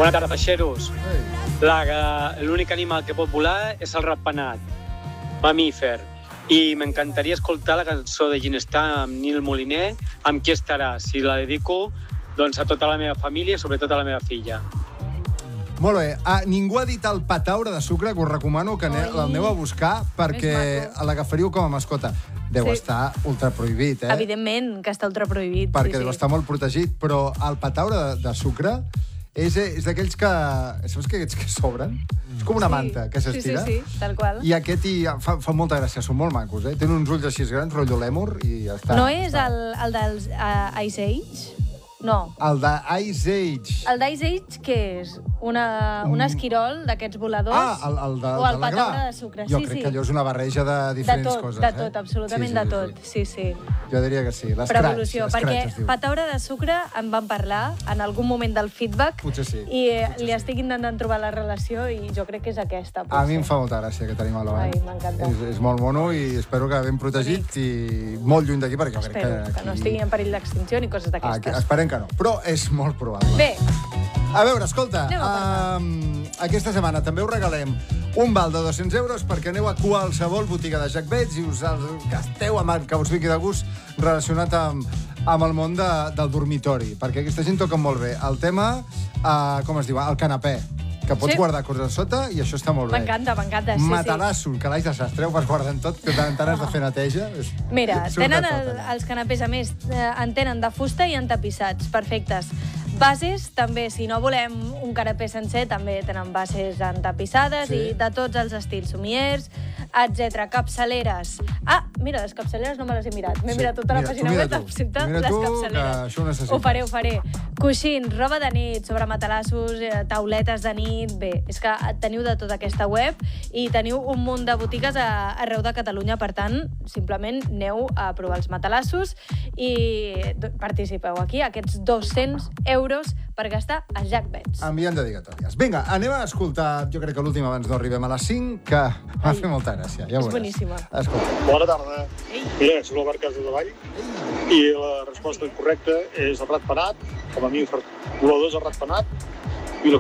Bona tarda, peixeros. L'únic animal que pot volar és el ratpenat, mamífer. I m'encantaria escoltar la cançó de Ginestar amb Nil Moliner, amb qui estarà, si la dedico doncs, a tota la meva família, sobretot a la meva filla. Molt bé. Ningú ha dit el pataure de sucre, que us recomano que l'aneu a buscar perquè l'agafariu com a mascota. Deu estar ultraprohibit, Evidentment que està ultraprohibit. Perquè deu estar molt protegit, però el pataure de sucre és d'aquells que... Saps que aquests que sobren? És com una manta que s'estira. Sí, tal qual. I aquest fa molta gràcia, són molt macos, Tenen uns ulls així grans, rotllo lèmur, i ja està. No és el dels Ice Age? No. El d'Ice Age. El d'Ice Age, què és? Un esquirol d'aquests voladors? El de o el pataure de sucre. Jo crec que allò és una barreja de diferents coses. De tot, absolutament de tot. Sí. Jo diria que sí. Per evolució, perquè pataure de sucre en van parlar en algun moment del feedback. Potser sí. I li estic intentant trobar la relació i jo crec que és aquesta. A mi em fa molta gràcia aquest animal. Ai, m'encanta. És molt mono i espero que ben protegit i molt lluny d'aquí, perquè jo crec que... Espero que no estigui en perill d'extinció ni coses d'aquestes. Esperem que no, però és molt probable. Bé. A veure, escolta, aquesta setmana també us regalem un val de 200 euros perquè aneu a qualsevol botiga de Jack Bates i us gasteu amb el que us vingui de gust relacionat amb el món del dormitori, perquè aquesta gent toca molt bé. El tema, com es diu, el canapè, que pots guardar coses a sota i això està molt bé. M'encanta, sí. Matalassos, que l'haig de sastre, ho vas guardant tot, que tant has de fer neteja. Mira, tenen els canapés, a més, en tenen de fusta i entapissats, perfectes. Bases, també, si no volem un canapé sencer, també tenen bases entapissades i de tots els estils, somiers, etc. Capçaleres. Mira, les capçaleres no me les he mirat. M'he mirat tota la pàgina web, excepte les capçaleres. Ho faré. Coixins, roba de nit, sobre matalassos, tauletes de nit... Bé, és que teniu de tota aquesta web i teniu un munt de botigues arreu de Catalunya. Per tant, simplement aneu a provar els matalassos i participeu aquí, aquests 200 euros per gastar a Jack Bates. Enviant dedicatòries. Vinga, anem a escoltar, jo crec que l'últim abans no arribem a les 5, que m'ha fet molta gràcia. Ja és boníssima. Bona tarda. Mira, soc l'Albert Casadevall i la resposta correcta és el ratpenat, com a mi voladors el ratpenat,